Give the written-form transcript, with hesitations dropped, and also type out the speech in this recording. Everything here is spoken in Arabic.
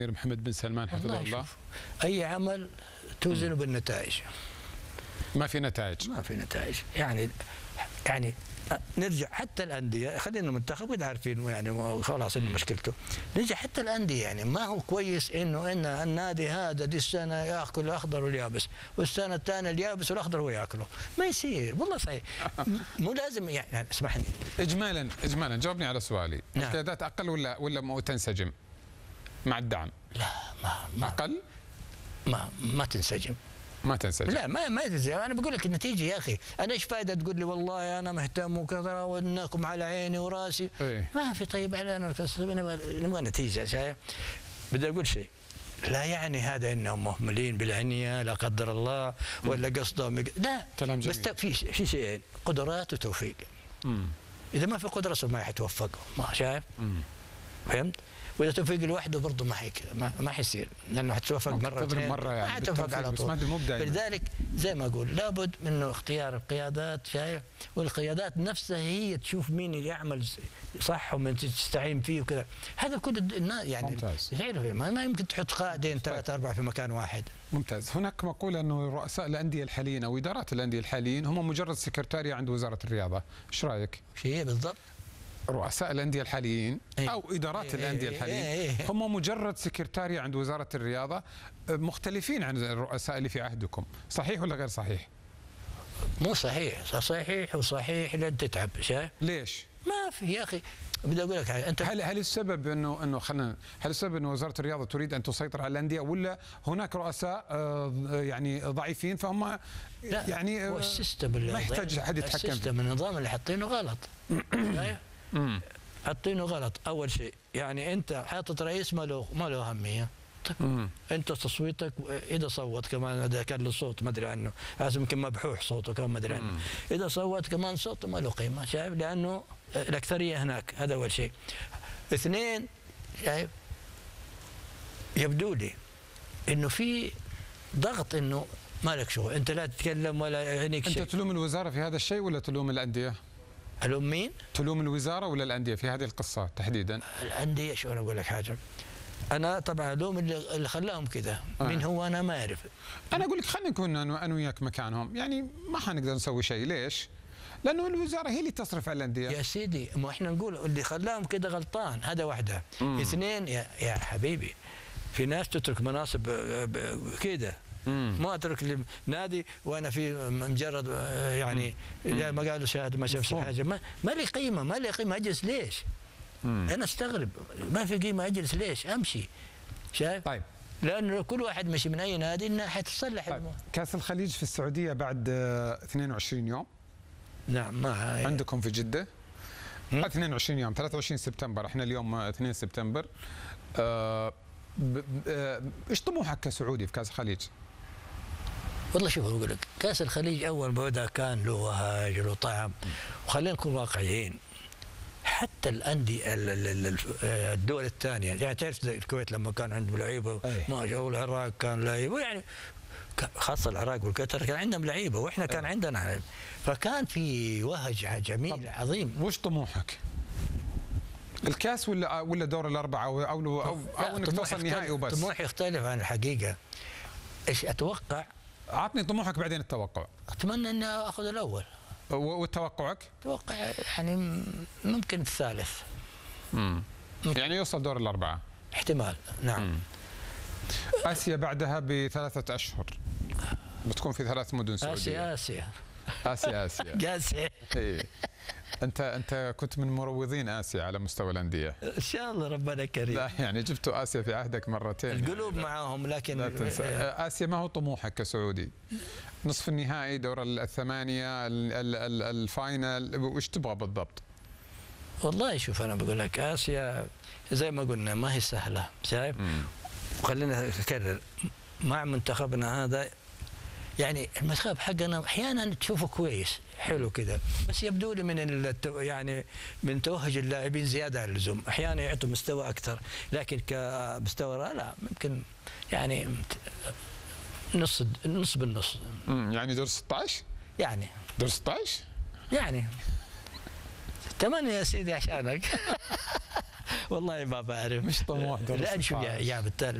محمد بن سلمان حفظه الله. أي عمل توزنه بالنتائج. ما في نتائج. ما في نتائج يعني نرجع حتى الأندية، خلينا المنتخب قد عارفين يعني خلاص إنه مشكلته. نرجع حتى الأندية، يعني ما هو كويس إنه النادي هذا دي السنة يأكل الأخضر واليابس، والسنة الثانية اليابس والأخضر هو يأكله. ما يصير والله صحيح. مو لازم يعني اسمحني. إجمالا جاوبني على سؤالي. نعم. القيادات أقل ولا تنسجم مع الدعم؟ لا ما أقل؟ ما تنسجم. ما تنسجم. لا ما تنسجم. انا بقول لك النتيجه يا اخي. انا ايش فائده تقول لي والله انا مهتم وكذا وانكم على عيني وراسي. إيه؟ ما في. طيب انا نبغى نتيجه. شايف؟ بدي اقول شيء، لا يعني هذا انهم مهملين بالعنيه لا قدر الله ولا قصدهم لا. كلام جميل. بس في شيئين، قدرات وتوفيق. اذا ما في قدره ما حيتوفق. ما شايف؟ فهمت؟ واذا توفيق لوحده برضه ما حيصير، لانه حتوفق مرة يعني ما حتوفق على طول. فلذلك زي ما اقول لابد منه اختيار القيادات. شايف؟ والقيادات نفسها هي تشوف مين يعمل صح ومن تستعين فيه وكذا. هذا كل الناس يعني ما يمكن تحط قائدين ثلاثة أربعة في مكان واحد. ممتاز. هناك مقولة أنه رؤساء الأندية الحاليين أو إدارات الأندية الحاليين هم مجرد سكرتارية عند وزارة الرياضة. إيش رأيك؟ هي بالضبط. رؤساء الأندية الحاليين أو إدارات الأندية الحاليين هم مجرد سكرتارية عند وزارة الرياضة، مختلفين عن الرؤساء اللي في عهدكم. صحيح ولا غير صحيح؟ مو صحيح. صحيح وصحيح لين تتعب. شايف؟ ليش؟ ما في يا أخي. بدي أقول لك حاجة. أنت هل السبب هل السبب أن وزارة الرياضة تريد أن تسيطر على الأندية، ولا هناك رؤساء يعني ضعيفين فهم يعني هو السيستم اللي ما يحتاج أحد يتحكم فيه؟ السيستم النظام اللي حاطينه غلط. حاطينه غلط. اول شيء يعني انت حاطط رئيس ما له اهميه. طيب انت تصويتك اذا صوت كمان، اذا كان له صوت ما ادري عنه، لازم يمكن مبحوح صوته كمان ما ادري عنه. اذا صوت كمان صوته ما له قيمه. شايف؟ لانه الاكثريه هناك. هذا اول شيء. اثنين، شايف؟ يبدو لي انه في ضغط انه ما لك شغل، انت لا تتكلم ولا عينيك شيء. انت تلوم الوزاره في هذا الشيء ولا تلوم الانديه؟ ألوم مين؟ تلوم الوزارة ولا الأندية في هذه القصة تحديدا؟ الأندية. شو أنا أقول لك حاجة، أنا طبعا ألوم اللي خلاهم كذا. مين هو أنا ما أعرف. أنا أقول لك خلينا نكون أنا وياك مكانهم، يعني ما حنقدر نسوي شيء. ليش؟ لأنه الوزارة هي اللي تصرف على الأندية. يا سيدي ما إحنا نقول اللي خلاهم كذا غلطان. هذا واحدة. اثنين يا حبيبي، في ناس تترك مناصب كذا. ما اترك نادي وانا في مجرد يعني زي ما قالوا شاهد ما شافش حاجه. ما لي قيمه. ما لي قيمه. اجلس ليش؟ انا استغرب. ما في قيمه اجلس ليش؟ امشي. شايف؟ طيب. لانه كل واحد مشي من اي نادي انها حتصلح. طيب. كاس الخليج في السعوديه بعد 22 يوم. نعم. ما عندكم في جده 22 يوم، 23 سبتمبر. احنا اليوم 2 سبتمبر. ايش طموحك كسعودي في كاس الخليج؟ والله شوف اقول لك، كاس الخليج اول ما بدا كان له وهج له طعم. وخلينا نكون واقعيين، حتى الانديه الدول الثانيه يعني تعرف الكويت لما كان عندهم لعيبه ما شاء الله، العراق كان لعيبه يعني خاصه العراق والقطر كان عندهم لعيبه واحنا كان عندنا، فكان في وهج جميل عظيم. وش طموحك؟ الكاس ولا دور الاربعه او انك توصل نهائي وبس؟ طموحي يختلف عن الحقيقه. ايش اتوقع؟ عطني طموحك بعدين التوقع. اتمنى اني اخذ الاول. وتوقعك؟ اتوقع يعني ممكن الثالث. يعني يوصل دور الاربعه احتمال. نعم. اسيا بعدها ب3 أشهر بتكون في 3 مدن سعوديه. اسيا اسيا ايه. انت كنت من مروضين اسيا على مستوى الانديه. ان شاء الله ربنا كريم. لا يعني جبتوا اسيا في عهدك مرتين. القلوب يعني معاهم لكن لا تنسى. اسيا ما هو طموحك كسعودي؟ نصف النهائي، دور الثمانيه، الفاينل، وش تبغى بالضبط؟ والله شوف انا بقول لك اسيا زي ما قلنا ما هي سهله. شايف؟ وخلينا نكرر مع منتخبنا هذا، يعني المنتخب حقنا احيانا تشوفه كويس حلو كذا، بس يبدو لي يعني من توهج اللاعبين زياده عن اللزوم. احيانا يعطوا مستوى اكثر، لكن كمستوى لا ممكن يعني نص بالنص. يعني دور 16؟ يعني دور 16 يعني 8 يا سيدي عشانك. والله ما بعرف، مش طموح درس لان شوف يا بالتالي